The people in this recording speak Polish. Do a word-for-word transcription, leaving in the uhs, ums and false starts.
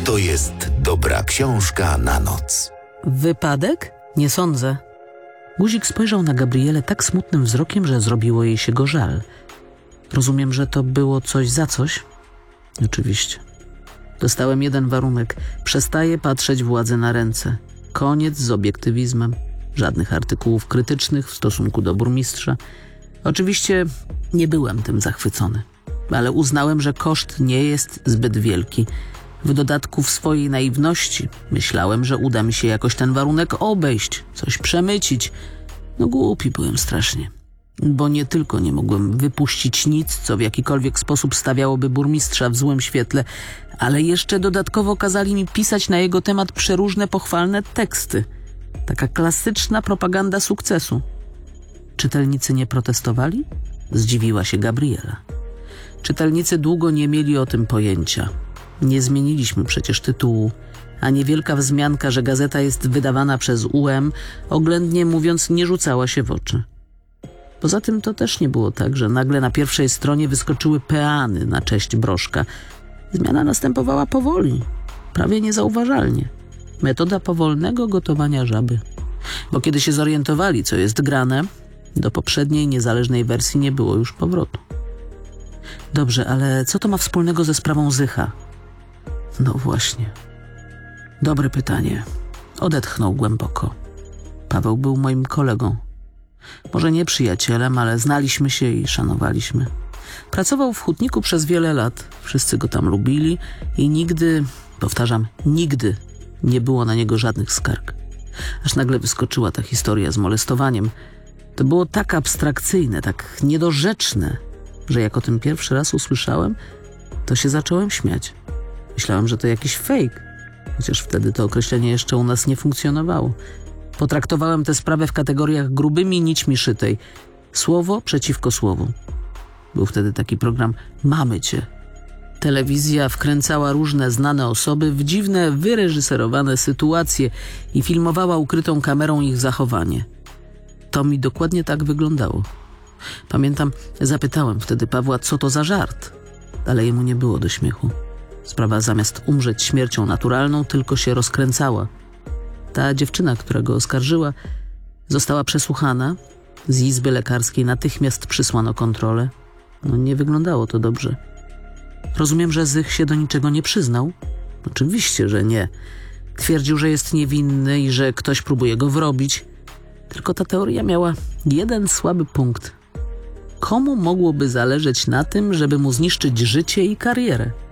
to jest dobra książka na noc. Wypadek? Nie sądzę. Guzik spojrzał na Gabrielę tak smutnym wzrokiem, że zrobiło jej się go żal. Rozumiem, że to było coś za coś? Oczywiście. Dostałem jeden warunek. Przestaję patrzeć władzy na ręce. Koniec z obiektywizmem. Żadnych artykułów krytycznych w stosunku do burmistrza. Oczywiście nie byłem tym zachwycony, ale uznałem, że koszt nie jest zbyt wielki. W dodatku w swojej naiwności myślałem, że uda mi się jakoś ten warunek obejść, coś przemycić. No głupi byłem strasznie, bo nie tylko nie mogłem wypuścić nic, co w jakikolwiek sposób stawiałoby burmistrza w złym świetle, ale jeszcze dodatkowo kazali mi pisać na jego temat przeróżne pochwalne teksty. Taka klasyczna propaganda sukcesu. Czytelnicy nie protestowali? Zdziwiła się Gabriela. Czytelnicy długo nie mieli o tym pojęcia. Nie zmieniliśmy przecież tytułu, a niewielka wzmianka, że gazeta jest wydawana przez U M, oględnie mówiąc, nie rzucała się w oczy. Poza tym to też nie było tak, że nagle na pierwszej stronie wyskoczyły peany na cześć Broszka. Zmiana następowała powoli, prawie niezauważalnie. Metoda powolnego gotowania żaby. Bo kiedy się zorientowali, co jest grane, do poprzedniej niezależnej wersji nie było już powrotu. Dobrze, ale co to ma wspólnego ze sprawą Zycha? No właśnie. Dobre pytanie. Odetchnął głęboko. Paweł był moim kolegą. Może nie przyjacielem, ale znaliśmy się i szanowaliśmy. Pracował w hutniku przez wiele lat. Wszyscy go tam lubili i nigdy, powtarzam, nigdy nie było na niego żadnych skarg. Aż nagle wyskoczyła ta historia z molestowaniem. To było tak abstrakcyjne, tak niedorzeczne, że jak o tym pierwszy raz usłyszałem, to się zacząłem śmiać. Myślałem, że to jakiś fake, chociaż wtedy to określenie jeszcze u nas nie funkcjonowało. Potraktowałem tę sprawę w kategoriach grubymi nićmi szytej. Słowo przeciwko słowu. Był wtedy taki program Mamy Cię. Telewizja wkręcała różne znane osoby w dziwne, wyreżyserowane sytuacje i filmowała ukrytą kamerą ich zachowanie. To mi dokładnie tak wyglądało. Pamiętam, zapytałem wtedy Pawła, co to za żart, ale jemu nie było do śmiechu. Sprawa zamiast umrzeć śmiercią naturalną, tylko się rozkręcała. Ta dziewczyna, która go oskarżyła, została przesłuchana. Z izby lekarskiej natychmiast przysłano kontrolę. No, nie wyglądało to dobrze. Rozumiem, że Zych się do niczego nie przyznał? Oczywiście, że nie. Twierdził, że jest niewinny i że ktoś próbuje go wrobić. Tylko ta teoria miała jeden słaby punkt. Komu mogłoby zależeć na tym, żeby mu zniszczyć życie i karierę?